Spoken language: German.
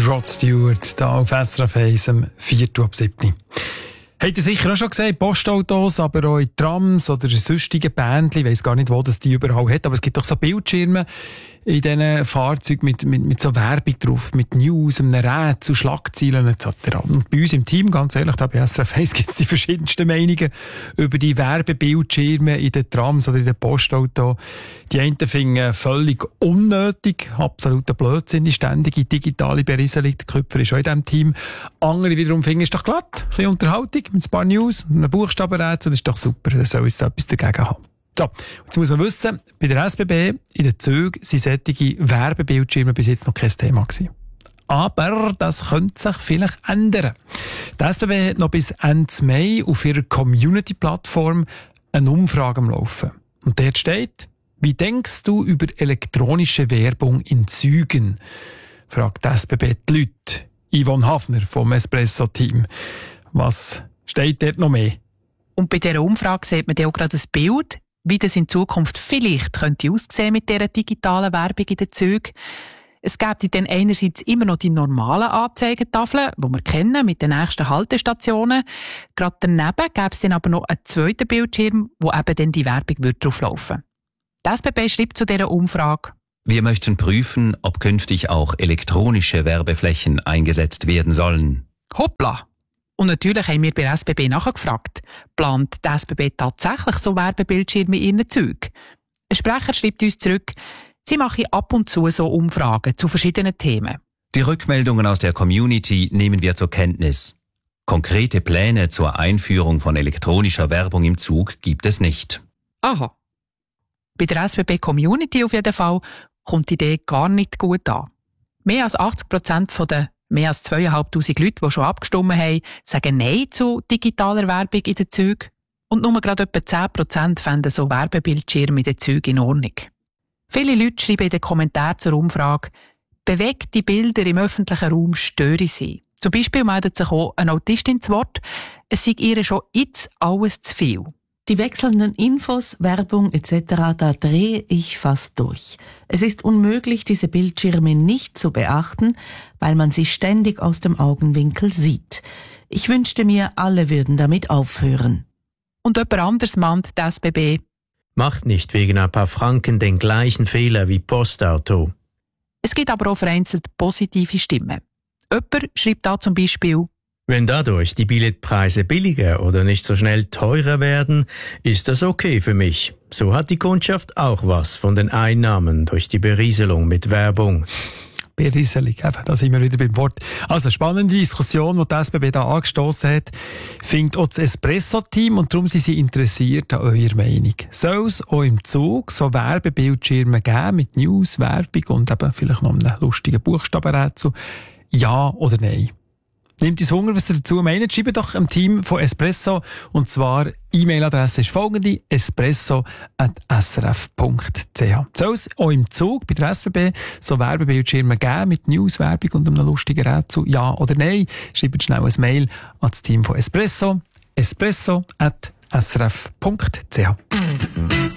Rod Stewart, hier auf SRF 1 am 4:07. Habt ihr sicher auch schon gesehen, Postautos, aber auch in Trams oder sonstigen Bändchen, ich weiss gar nicht, wo das die überall hat, aber es gibt doch so Bildschirme in diesen Fahrzeugen mit so Werbung drauf, mit News, einem Rätsel, Schlagzeilen etc. Und bei uns im Team, ganz ehrlich, da bei SRF 1 gibt es die verschiedensten Meinungen über die Werbebildschirme in den Trams oder in den Postautos. Die einen finden völlig unnötig, absoluter Blödsinn, die ständige digitale Berieselung. Der Köpfer ist auch in diesem Team. Andere wiederum finden, es ist doch glatt, ein bisschen Unterhaltung mit ein paar News, einem Buchstabenrätsel, das ist doch super, da soll es da etwas dagegen haben. So, jetzt muss man wissen, bei der SBB in den Zügen sind solche Werbebildschirme bis jetzt noch kein Thema gewesen. Aber das könnte sich vielleicht ändern. Die SBB hat noch bis Ende Mai auf ihrer Community-Plattform eine Umfrage am Laufen. Und dort steht: Wie denkst du über elektronische Werbung in Zügen? Fragt die SBB die Leute. Yvonne Hafner vom Espresso-Team. Was steht dort noch mehr? Und bei dieser Umfrage sieht man auch gerade ein Bild, wie das in Zukunft vielleicht könnte aussehen mit dieser digitalen Werbung in den Zügen. Es gibt dann einerseits immer noch die normalen Anzeigetafeln, die wir kennen, mit den nächsten Haltestationen. Gerade daneben gäbe es dann aber noch einen zweiten Bildschirm, wo eben dann die Werbung drauflaufen würde. Die SBB schreibt zu dieser Umfrage: Wir möchten prüfen, ob künftig auch elektronische Werbeflächen eingesetzt werden sollen. Hoppla! Und natürlich haben wir bei der SBB nachgefragt, plant die SBB tatsächlich so Werbebildschirme in ihren Zügen? Ein Sprecher schreibt uns zurück, sie machen ab und zu so Umfragen zu verschiedenen Themen. Die Rückmeldungen aus der Community nehmen wir zur Kenntnis. Konkrete Pläne zur Einführung von elektronischer Werbung im Zug gibt es nicht. Aha. Bei der SBB Community auf jeden Fall kommt die Idee gar nicht gut an. Mehr als 80% von den mehr als 2'500 Leute, die schon abgestimmt haben, sagen Nein zu digitaler Werbung in den Zügen. Und nur gerade etwa 10% fänden so Werbebildschirme in den Zügen in Ordnung. Viele Leute schreiben in den Kommentaren zur Umfrage, bewegte Bilder im öffentlichen Raum stören sie. Zum Beispiel meldet sich auch eine Autistin zu Wort, es sei ihr schon jetzt alles zu viel. Die wechselnden Infos, Werbung etc., da drehe ich fast durch. Es ist unmöglich, diese Bildschirme nicht zu beachten, weil man sie ständig aus dem Augenwinkel sieht. Ich wünschte mir, alle würden damit aufhören. Und jemand anderes mahnt die SBB: Macht nicht wegen ein paar Franken den gleichen Fehler wie Postauto. Es gibt aber auch vereinzelt positive Stimmen. Jemand schreibt da zum Beispiel: Wenn dadurch die Billetpreise billiger oder nicht so schnell teurer werden, ist das okay für mich. So hat die Kundschaft auch was von den Einnahmen durch die Berieselung mit Werbung. Berieselung, eben, da sind wir wieder beim Wort. Also, spannende Diskussion, die die SBB da angestoßen hat, findet auch das Espresso-Team und darum sind sie interessiert an eurer Meinung. Soll es auch im Zug so Werbebildschirme geben mit News, Werbung und eben vielleicht noch einem lustigen Buchstabenrätsel? Ja oder nein? Nehmt uns Hunger, was ihr dazu meint. Schreibt doch am Team von Espresso. Und zwar, E-Mail-Adresse ist folgende: espresso@srf.ch. Soll es auch im Zug bei der SBB so Werbebildschirme geben mit News, Werbung und einem lustigen Rätsel? Ja oder nein? Schreibt schnell ein Mail an das Team von Espresso. espresso@srf.ch.